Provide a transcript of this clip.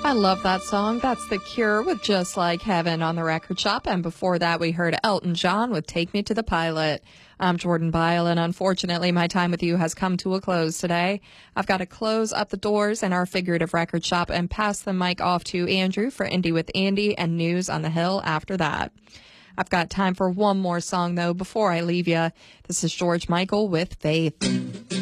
I love that song. That's The Cure with Just Like Heaven on the record shop. And before that, we heard Elton John with Take Me to the Pilot. I'm Jordan Byle, and unfortunately, my time with you has come to a close today. I've got to close up the doors in our figurative record shop and pass the mic off to Andrew for Indie with Andy and News on the Hill after that. I've got time for one more song, though, before I leave you. This is George Michael with Faith.